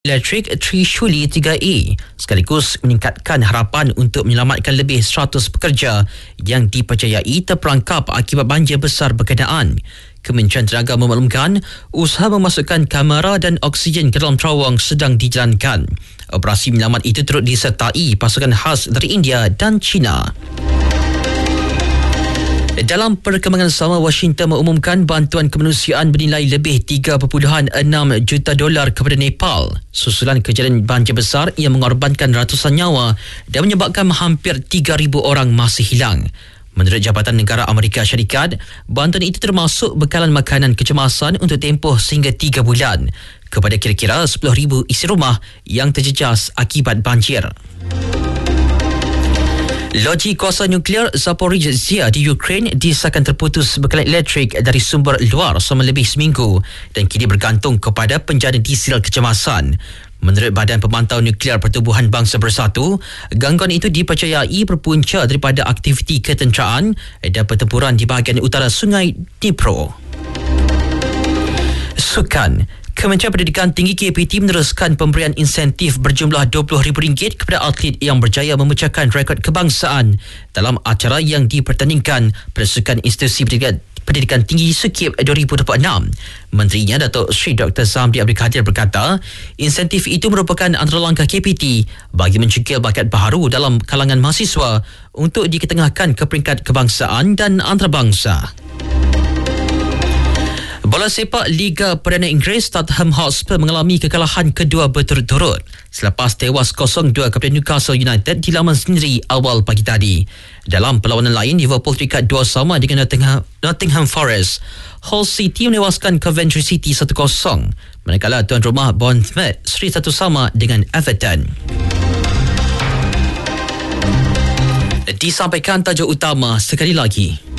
elektrik Trishuli 3E sekaligus meningkatkan harapan untuk menyelamatkan lebih 100 pekerja yang dipercayai terperangkap akibat banjir besar berkenaan. Kementerian Tenaga memaklumkan usaha memasukkan kamera dan oksigen ke dalam terowong sedang dijalankan. Operasi menyelamat itu turut disertai pasukan khas dari India dan China. Dalam perkembangan sama, Washington mengumumkan bantuan kemanusiaan bernilai lebih $3.6 juta kepada Nepal susulan kejadian banjir besar yang mengorbankan ratusan nyawa dan menyebabkan hampir 3,000 orang masih hilang. Menurut Jabatan Negara Amerika Syarikat, bantuan itu termasuk bekalan makanan kecemasan untuk tempoh sehingga 3 bulan kepada kira-kira 10,000 isi rumah yang terjejas akibat banjir. Loji kuasa nuklear Zaporizhzhia di Ukraine disahkan terputus bekalan elektrik dari sumber luar selama lebih seminggu dan kini bergantung kepada penjana diesel kecemasan. Menurut Badan Pemantau Nuklear Pertubuhan Bangsa Bersatu, gangguan itu dipercayai berpunca daripada aktiviti ketenteraan dan pertempuran di bahagian utara Sungai Dnipro. Sukan. Kementerian Pendidikan Tinggi KPT meneruskan pemberian insentif berjumlah RM20,000 kepada atlet yang berjaya memecahkan rekod kebangsaan dalam acara yang dipertandingkan pada Sukan Institusi Pendidikan Tinggi SUKIP 2026. Menterinya Datuk Seri Dr. Zamri Abdul Kadir berkata, insentif itu merupakan antara langkah KPT bagi mencengkil bakat baharu dalam kalangan mahasiswa untuk diketengahkan ke peringkat kebangsaan dan antarabangsa. Bola sepak Liga Perdana Inggeris, Tottenham Hotspur mengalami kekalahan kedua berturut-turut selepas tewas 0-2 kepada Newcastle United di laman sendiri awal pagi tadi. Dalam perlawanan lain, Liverpool terikat 2-2 dengan Nottingham Forest. Hull City menewaskan Coventry City 1-0, manakala tuan rumah Bournemouth seri 1-1 dengan Everton. Disampaikan tajuk utama sekali lagi.